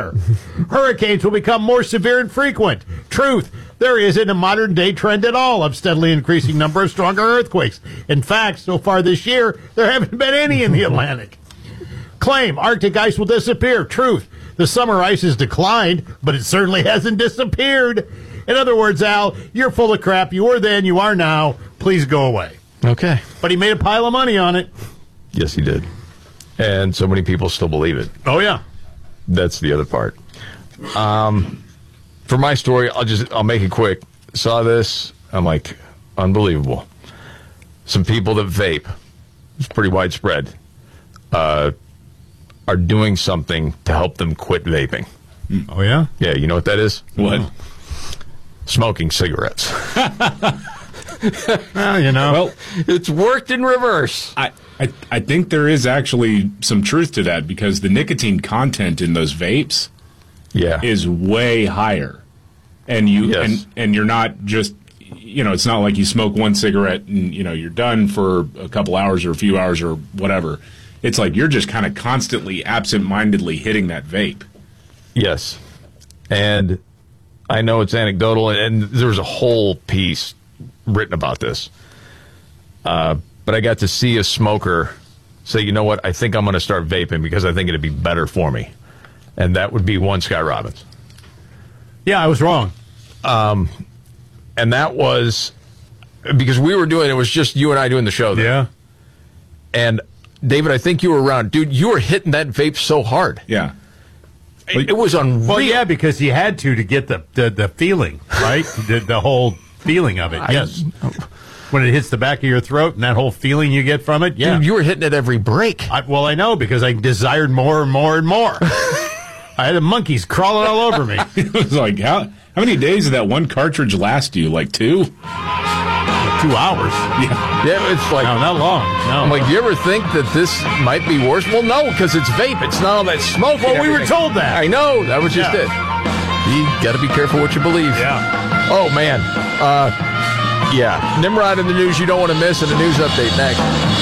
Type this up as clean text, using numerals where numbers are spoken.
weather. Hurricanes will become more severe and frequent. Truth. There isn't a modern-day trend at all of steadily increasing number of stronger earthquakes. In fact, so far this year, there haven't been any in the Atlantic. Claim. Arctic ice will disappear. Truth. The summer ice has declined, but it certainly hasn't disappeared. In other words, Al, you're full of crap. You were then, you are now. Please go away. Okay. But he made a pile of money on it. Yes, he did. And so many people still believe it. Oh, yeah. That's the other part. For my story, I'll make it quick. Saw this, I'm like, unbelievable. Some people that vape, it's pretty widespread, are doing something to help them quit vaping. Oh, yeah? Yeah, you know what that is? What? Smoking cigarettes. Well, you know. Well, It's worked in reverse. I think there is actually some truth to that because the nicotine content in those vapes Yeah. is way higher. And you Yes. and you're not just it's not like you smoke one cigarette and you're done for a couple hours or a few hours or whatever. It's like you're just kind of constantly absent-mindedly hitting that vape. Yes. And I know it's anecdotal, and there's a whole piece written about this. But I got to see a smoker say, you know what, I think I'm going to start vaping because I think it'd be better for me. And that would be one Sky Robbins. Yeah, I was wrong. And that was because we were doing, it was just you and I doing the show there. Yeah. And David, I think you were around. Dude, you were hitting that vape so hard. Yeah. It was unreal. Well, yeah, because he had to get the feeling, right? the whole feeling of it, yes. When it hits the back of your throat and that whole feeling you get from it, yeah. Dude, you were hitting it every break. I know, because I desired more and more and more. I had the monkeys crawling all over me. It was like, how many days did that one cartridge last you? Like 2? 2 hours. Yeah, it's like... No, not long. No. I'm like, do you ever think that this might be worse? Well, no, because it's vape. It's not all that smoke. Well, and we were everything. told that. I know. That was just it. You got to be careful what you believe. Yeah. Oh, man. Yeah. Nimrod in the news you don't want to miss, and a news update next.